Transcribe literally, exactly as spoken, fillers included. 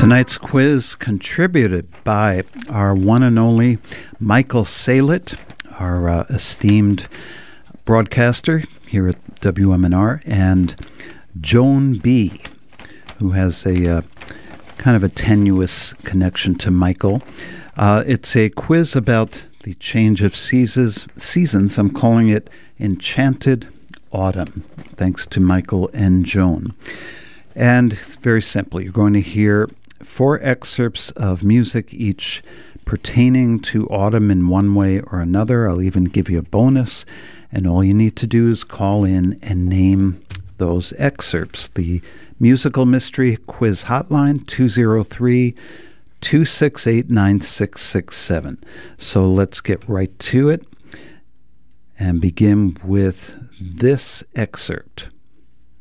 Tonight's quiz contributed by our one and only Michael Saylett, our uh, esteemed broadcaster here at W M N R, and Joan B., who has a uh, kind of a tenuous connection to Michael. Uh, it's a quiz about the change of seasons. Seasons. I'm calling it Enchanted Autumn, thanks to Michael and Joan. And very simply, you're going to hear four excerpts of music, each pertaining to autumn in one way or another. I'll even give you a bonus, and all you need to do is call in and name those excerpts. The Musical Mystery Quiz Hotline, two oh three, two six eight, nine six six seven. So let's get right to it and begin with this excerpt.